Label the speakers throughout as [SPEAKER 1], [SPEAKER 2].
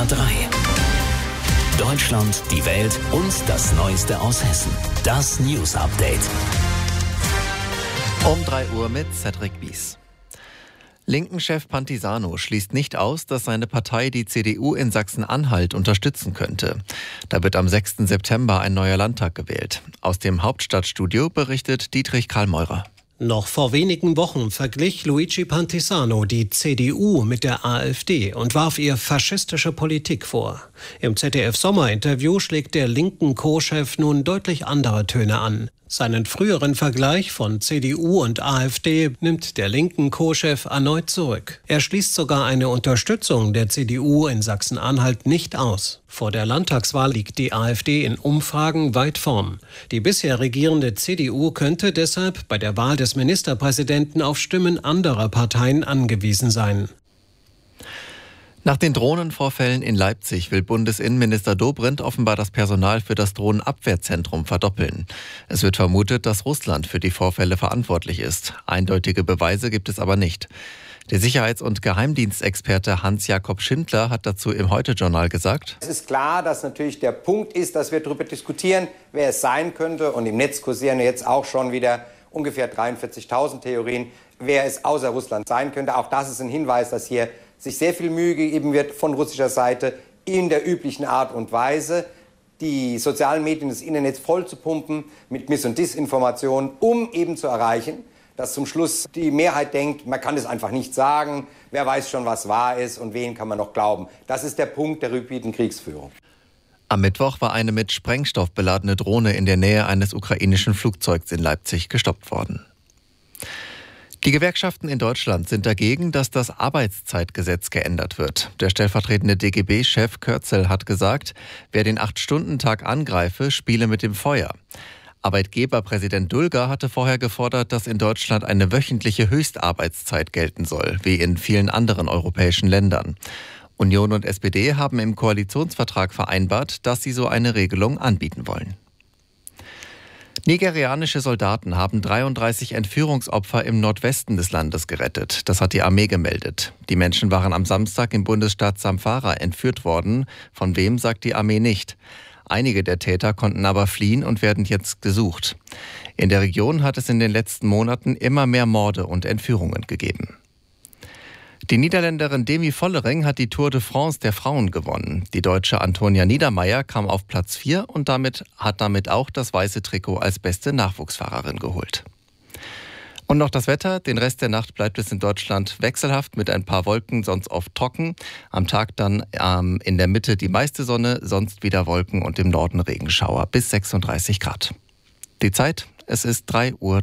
[SPEAKER 1] HR3. Deutschland, die Welt und das Neueste aus Hessen. Das News Update.
[SPEAKER 2] Um 3 Uhr mit Cedric Wies. Linken-Chef Pantisano schließt nicht aus, dass seine Partei die CDU in Sachsen-Anhalt unterstützen könnte. Da wird am 6. September ein neuer Landtag gewählt. Aus dem Hauptstadtstudio berichtet Dietrich Karl-Meurer.
[SPEAKER 3] Noch vor wenigen Wochen verglich Luigi Pantisano die CDU mit der AfD und warf ihr faschistische Politik vor. Im ZDF-Sommerinterview schlägt der linken Co-Chef nun deutlich andere Töne an. Seinen früheren Vergleich von CDU und AfD nimmt der linken Co-Chef erneut zurück. Er schließt sogar eine Unterstützung der CDU in Sachsen-Anhalt nicht aus. Vor der Landtagswahl liegt die AfD in Umfragen weit vorn. Die bisher regierende CDU könnte deshalb bei der Wahl des Ministerpräsidenten auf Stimmen anderer Parteien angewiesen sein.
[SPEAKER 2] Nach den Drohnenvorfällen in Leipzig will Bundesinnenminister Dobrindt offenbar das Personal für das Drohnenabwehrzentrum verdoppeln. Es wird vermutet, dass Russland für die Vorfälle verantwortlich ist. Eindeutige Beweise gibt es aber nicht. Der Sicherheits- und Geheimdienstexperte Hans-Jakob Schindler hat dazu im Heute-Journal gesagt:
[SPEAKER 4] Es ist klar, dass natürlich der Punkt ist, dass wir darüber diskutieren, wer es sein könnte. Und im Netz kursieren jetzt auch schon wieder ungefähr 43.000 Theorien, wer es außer Russland sein könnte. Auch das ist ein Hinweis, dass hier sich sehr viel Mühe gegeben wird von russischer Seite in der üblichen Art und Weise, die sozialen Medien des Internets voll zu pumpen mit Miss- und Disinformationen, um eben zu erreichen, dass zum Schluss die Mehrheit denkt, man kann es einfach nicht sagen, wer weiß schon, was wahr ist und wen kann man noch glauben. Das ist der Punkt der rüpiden Kriegsführung.
[SPEAKER 2] Am Mittwoch war eine mit Sprengstoff beladene Drohne in der Nähe eines ukrainischen Flugzeugs in Leipzig gestoppt worden. Die Gewerkschaften in Deutschland sind dagegen, dass das Arbeitszeitgesetz geändert wird. Der stellvertretende DGB-Chef Kürzel hat gesagt, wer den 8-Stunden-Tag angreife, spiele mit dem Feuer. Arbeitgeberpräsident Dulger hatte vorher gefordert, dass in Deutschland eine wöchentliche Höchstarbeitszeit gelten soll, wie in vielen anderen europäischen Ländern. Union und SPD haben im Koalitionsvertrag vereinbart, dass sie so eine Regelung anbieten wollen. Nigerianische Soldaten haben 33 Entführungsopfer im Nordwesten des Landes gerettet. Das hat die Armee gemeldet. Die Menschen waren am Samstag im Bundesstaat Zamfara entführt worden. Von wem, sagt die Armee nicht. Einige der Täter konnten aber fliehen und werden jetzt gesucht. In der Region hat es in den letzten Monaten immer mehr Morde und Entführungen gegeben. Die Niederländerin Demi Vollering hat die Tour de France der Frauen gewonnen. Die Deutsche Antonia Niedermeier kam auf Platz 4 und hat damit auch das weiße Trikot als beste Nachwuchsfahrerin geholt. Und noch das Wetter. Den Rest der Nacht bleibt es in Deutschland wechselhaft mit ein paar Wolken, sonst oft trocken. Am Tag dann in der Mitte die meiste Sonne, sonst wieder Wolken und im Norden Regenschauer bis 36 Grad. Die Zeit, es ist 3:03 Uhr.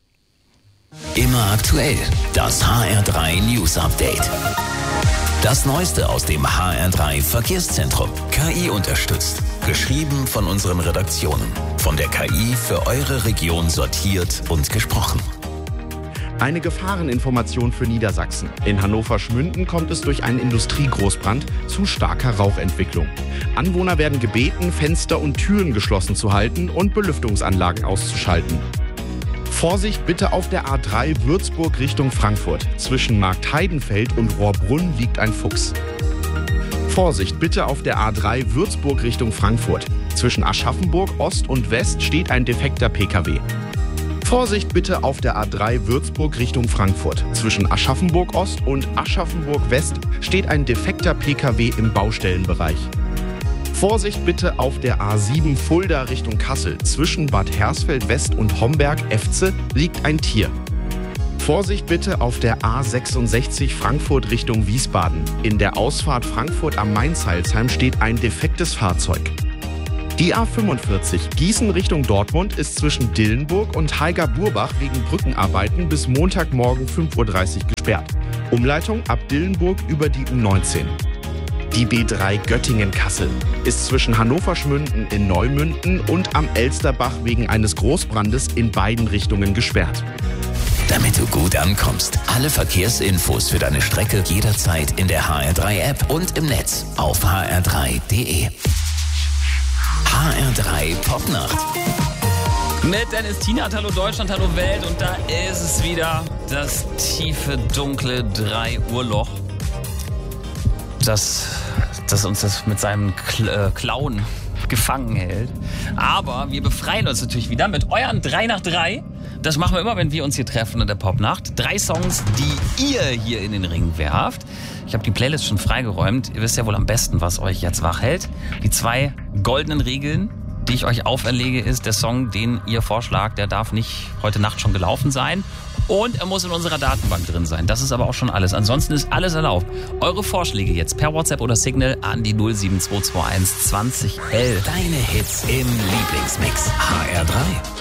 [SPEAKER 1] Immer aktuell, das HR3 News Update. Das Neueste aus dem HR3 Verkehrszentrum. KI unterstützt. Geschrieben von unseren Redaktionen. Von der KI für eure Region sortiert und gesprochen.
[SPEAKER 5] Eine Gefahreninformation für Niedersachsen. In Hannover-Schmünden kommt es durch einen Industriegroßbrand zu starker Rauchentwicklung. Anwohner werden gebeten, Fenster und Türen geschlossen zu halten und Belüftungsanlagen auszuschalten. Vorsicht bitte auf der A3 Würzburg Richtung Frankfurt. Zwischen Marktheidenfeld und Rohrbrunn liegt ein Fuchs. Vorsicht bitte auf der A3 Würzburg Richtung Frankfurt. Zwischen Aschaffenburg Ost und West steht ein defekter Pkw. Vorsicht bitte auf der A3 Würzburg Richtung Frankfurt. Zwischen Aschaffenburg Ost und Aschaffenburg West steht ein defekter Pkw im Baustellenbereich. Vorsicht bitte auf der A7 Fulda Richtung Kassel. Zwischen Bad Hersfeld West und Homberg-Efze liegt ein Tier. Vorsicht bitte auf der A66 Frankfurt Richtung Wiesbaden. In der Ausfahrt Frankfurt am Mainz-Heilsheim steht ein defektes Fahrzeug. Die A45 Gießen Richtung Dortmund ist zwischen Dillenburg und Haiger-Burbach wegen Brückenarbeiten bis Montagmorgen 5:30 Uhr gesperrt. Umleitung ab Dillenburg über die U19. Die B3 Göttingen-Kassel ist zwischen Hannover-Schmünden in Neumünden und am Elsterbach wegen eines Großbrandes in beiden Richtungen gesperrt.
[SPEAKER 1] Damit du gut ankommst, alle Verkehrsinfos für deine Strecke jederzeit in der HR3-App und im Netz auf hr3.de. HR3 Popnacht.
[SPEAKER 6] Mit Dennis Tienert, hallo Deutschland, hallo Welt, und da ist es wieder, das tiefe, dunkle 3 Uhr Loch. Das dass uns das mit seinem Klauen gefangen hält. Aber wir befreien uns natürlich wieder mit euren 3 nach 3. Das machen wir immer, wenn wir uns hier treffen in der Popnacht. 3 Songs, die ihr hier in den Ring werft. Ich habe die Playlist schon freigeräumt. Ihr wisst ja wohl am besten, was euch jetzt wach hält. Die 2 goldenen Regeln, die ich euch auferlege, ist der Song, den ihr vorschlagt, der darf nicht heute Nacht schon gelaufen sein. Und er muss in unserer Datenbank drin sein. Das ist aber auch schon alles. Ansonsten ist alles erlaubt. Eure Vorschläge jetzt per WhatsApp oder Signal an die 07221 2011.
[SPEAKER 1] Deine Hits im Lieblingsmix. HR3.